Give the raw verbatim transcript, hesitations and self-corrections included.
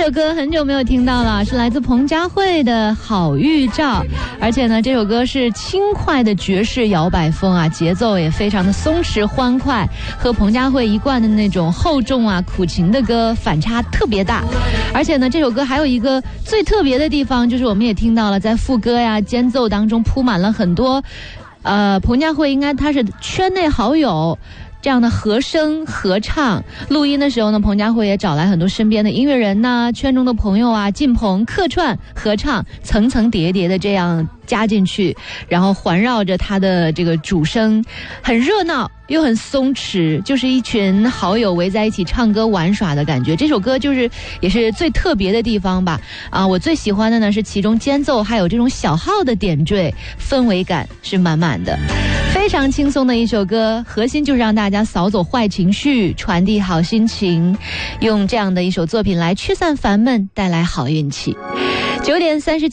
首歌很久没有听到了，是来自彭佳慧的《好预兆》，而且呢，这首歌是轻快的爵士摇摆风啊，节奏也非常的松弛欢快，和彭佳慧一贯的那种厚重啊苦情的歌反差特别大。而且呢，这首歌还有一个最特别的地方，就是我们也听到了，在副歌呀、间奏当中铺满了很多，呃，彭佳慧应该她是圈内好友。这样的和声合唱，录音的时候呢，彭佳慧也找来很多身边的音乐人呐、圈中的朋友啊，进棚客串合唱，层层叠叠的这样加进去，然后环绕着他的这个主声，很热闹又很松弛，就是一群好友围在一起唱歌玩耍的感觉。这首歌就是也是最特别的地方吧。啊，我最喜欢的呢是其中间奏还有这种小号的点缀，氛围感是满满的。非常轻松的一首歌，核心就是让大家扫走坏情绪，传递好心情，用这样的一首作品来驱散烦闷，带来好运气。九点三十。